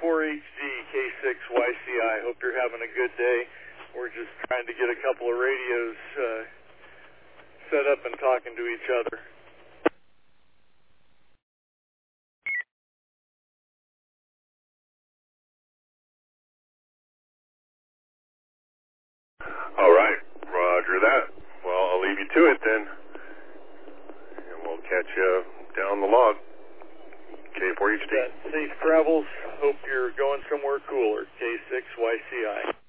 K4HD, K6YCI. Hope you're having a good day. We're just trying to get a couple of radios set up and talking to each other. All right, roger that. Well, I'll leave you to it then, and we'll catch you down the log. K4HD. Safe travels. Hope you're going somewhere cooler. K6YCI.